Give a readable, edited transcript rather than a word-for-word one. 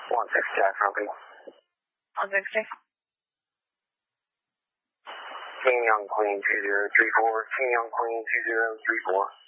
160 Jack Rumpy. 160. King Young Queen 2034. King Young Queen 2034.